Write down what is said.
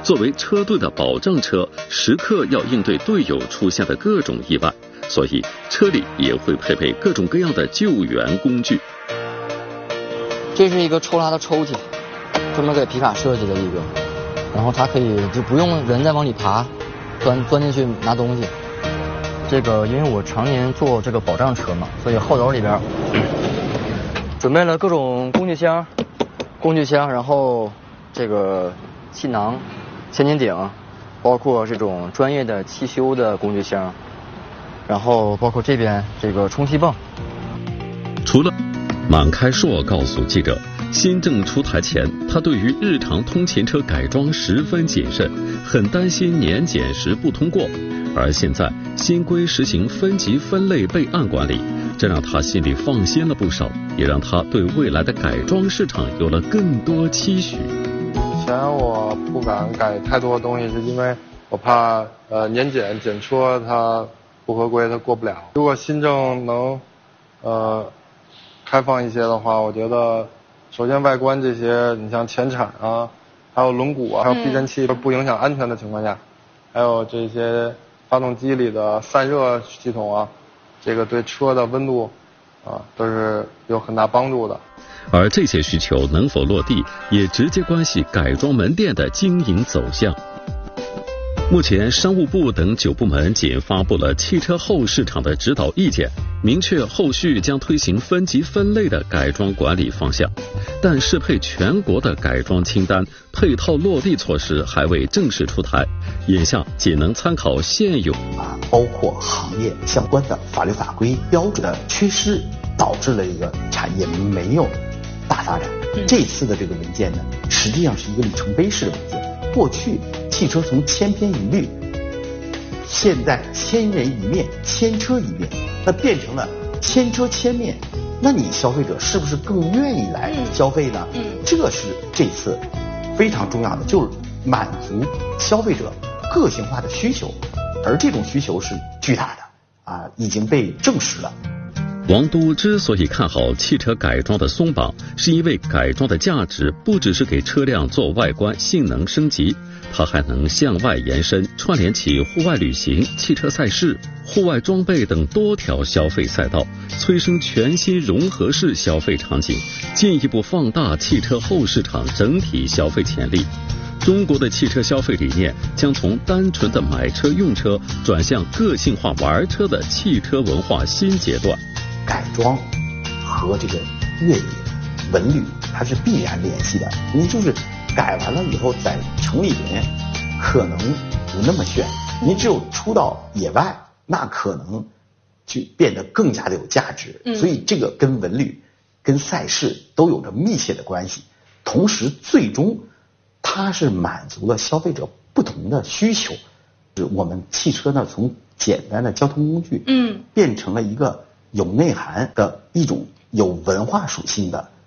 作为车队的保障车，时刻要应对队友出现的各种意外，所以车里也会配备各种各样的救援工具。 这是一个抽拉的抽屉，专门给皮卡设计的一个，然后它可以就不用人再往里爬，钻进去拿东西。这个因为我常年做这个保障车嘛，所以后斗里边准备了各种工具箱，然后这个气囊、千斤顶，包括这种专业的汽修的工具箱，然后包括这边这个充气泵。 除了满开硕告诉记者，新政出台前，他对于日常通勤车改装十分谨慎，很担心年检时不通过。而现在新规实行分级分类备案管理，这让他心里放心了不少，也让他对未来的改装市场有了更多期许。 以前我不敢改太多东西，是因为我怕年检车它不合规，它过不了。如果新政能开放一些的话，我觉得首先外观这些，你像前铲啊，还有轮毂啊，还有避震器不影响安全的情况下，还有这些发动机里的散热系统啊，这个对车的温度啊都是有很大帮助的。 而这些需求能否落地，也直接关系改装门店的经营走向。目前商务部等9部门仅发布了汽车后市场的指导意见，明确后续将推行分级分类的改装管理方向，但适配全国的改装清单、配套落地措施还未正式出台，眼下仅能参考现有包括行业相关的法律法规标准的缺失，导致了一个产业没有大发展。这次的这个文件呢，实际上是一个里程碑式的文件。过去汽车从千篇一律，现在千人一面、千车一面，那变成了千车千面。那你消费者是不是更愿意来消费呢？这是这次非常重要的，就是满足消费者个性化的需求，而这种需求是巨大的已经被证实了。 王都之所以看好汽车改装的松绑，是因为改装的价值不只是给车辆做外观性能升级，它还能向外延伸，串联起户外旅行、汽车赛事、户外装备等多条消费赛道，催生全新融合式消费场景，进一步放大汽车后市场整体消费潜力。中国的汽车消费理念将从单纯的买车用车转向个性化玩车的汽车文化新阶段。 改装和这个越野文旅它是必然联系的，你就是改完了以后在城里边可能不那么炫，你只有出到野外，那可能就变得更加的有价值。所以这个跟文旅跟赛事都有着密切的关系，同时最终它是满足了消费者不同的需求。我们汽车呢，从简单的交通工具变成了一个有内涵的一种有文化属性的